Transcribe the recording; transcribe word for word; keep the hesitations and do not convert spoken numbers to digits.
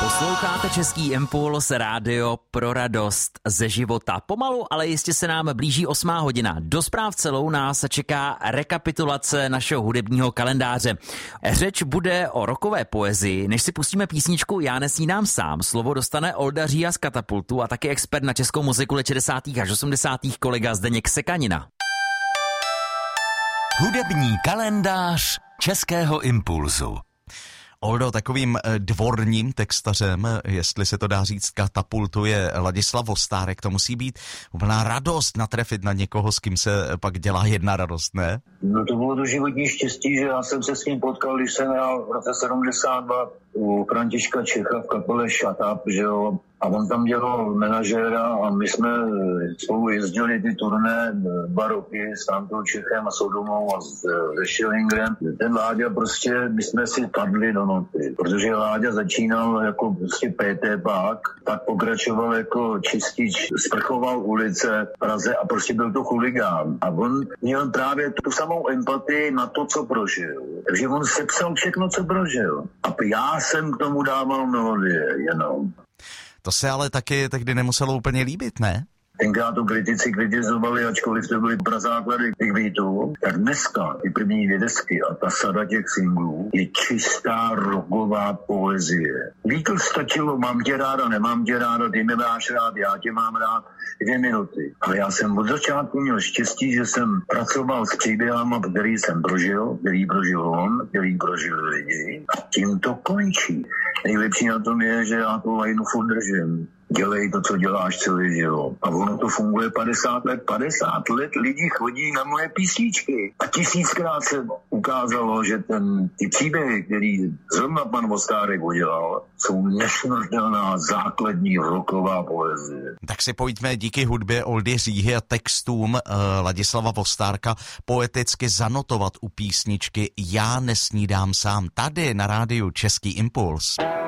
Posloucháte Český impuls, rádio pro radost ze života. Pomalu, ale jistě se nám blíží osmá hodina. Do zpráv celou nás čeká rekapitulace našeho hudebního kalendáře. Řeč bude o rockové poezii. Než si pustíme písničku Já nesnídám sám, slovo dostane Olda Říha z Katapultu a taky expert na českou muziku let šedesátých až osmdesátých kolega Zdeněk Sekanina. Hudební kalendář Českého impulzu. Oldo, takovým dvorním textařem, jestli se to dá říct, katapultuje Ladislav Vostárek. To musí být úplná radost natrefit na někoho, s kým se pak dělá jedna radost, ne? No to bylo to životní štěstí, že já jsem se s ním potkal, když jsem hrál v roce sedmdesát dva u Františka Čecha v kapele Shut Up, že jo. A on tam dělal manažéra a my jsme spolu jezdili ty turné dva roky s Frantou Čechem a Sodomou a se Schillingrem. Ten Láďa prostě, my jsme si padli do noty, protože Láďa začínal jako prostě pé té pák, pak pokračoval jako čistič, sprchoval ulice v Praze a prostě byl to chuligán. A on měl právě tu samou empatii na to, co prožil. Takže on sepsal všechno, co prožil. A já jsem k tomu dával melodie jenom. To se ale taky tehdy nemuselo úplně líbit, ne? Tenkrát to kritici kritizovali, ačkoliv to byly prazáklady těch beatů, tak dneska ty první dvě desky a ta sada těch singlů je čistá rocková poezie. Beatles stačilo, mám tě ráda, nemám tě ráda, ty mě máš rád, já tě mám rád, dvě minuty. Ale já jsem od začátku měl štěstí, že jsem pracoval s příběhama, který jsem prožil, který prožil on, který prožil lidi. A tím to končí. Nejlepší na tom je, že já tu lajnu furt držím. Dělej to, co děláš celý život. A ono to funguje padesát let. padesát let lidi chodí na moje písničky. A tisíckrát se ukázalo, že ten, ty příběhy, který zrovna pan Vostárek udělal, jsou nesmrtelná základní rocková poezie. Tak si pojďme díky hudbě Oldy Říhy a textům uh, Ladislava Vostárka poeticky zanotovat u písničky Já nesnídám sám tady na rádiu Český impuls.